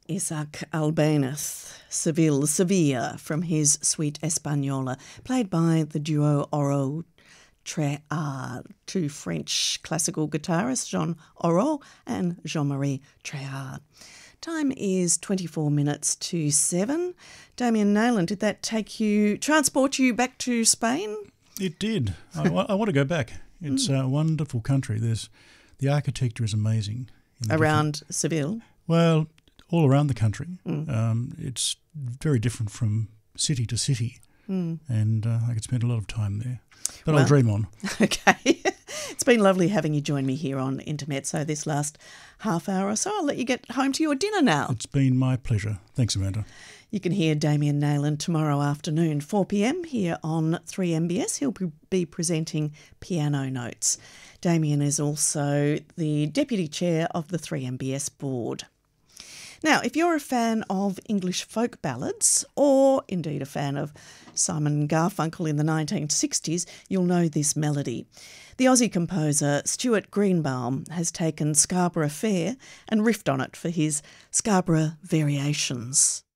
Isaac Albéniz, Sevilla, from his Suite Española, played by the duo Aurore Tréhard, two French classical guitarists, Jean Aurore and Jean-Marie Tréhard. Time is 24 minutes to 7. Damien Nayland, did that transport you back to Spain? It did. I want to go back. It's a wonderful country. The architecture is amazing. Around Seville? Well, all around the country. It's very different from city to city, and I could spend a lot of time there. But I'll dream on. Okay. It's been lovely having you join me here on Intermezzo this last half hour or so. I'll let you get home to your dinner now. It's been my pleasure. Thanks, Amanda. You can hear Damien Nayland tomorrow afternoon, 4 p.m, here on 3MBS. He'll be presenting Piano Notes. Damien is also the Deputy Chair of the 3MBS Board. Now, if you're a fan of English folk ballads, or indeed a fan of Simon Garfunkel in the 1960s, you'll know this melody. The Aussie composer Stuart Greenbaum has taken Scarborough Fair and riffed on it for his Scarborough Variations.